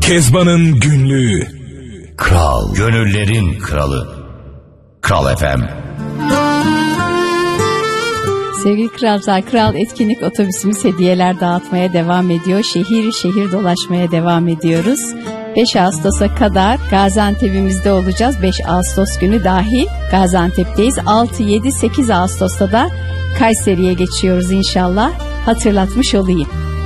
Kezban'ın günlüğü. Kral, gönüllerin kralı. Kral FM. Sevgili kralcılar, Kral Etkinlik Otobüsümüz hediyeler dağıtmaya devam ediyor. Şehir şehir dolaşmaya devam ediyoruz. 5 Ağustos'a kadar Gaziantep'imizde olacağız. 5 Ağustos günü dahil Gaziantep'teyiz. 6, 7, 8 Ağustos'ta da Kayseri'ye geçiyoruz inşallah. Hatırlatmış olayım.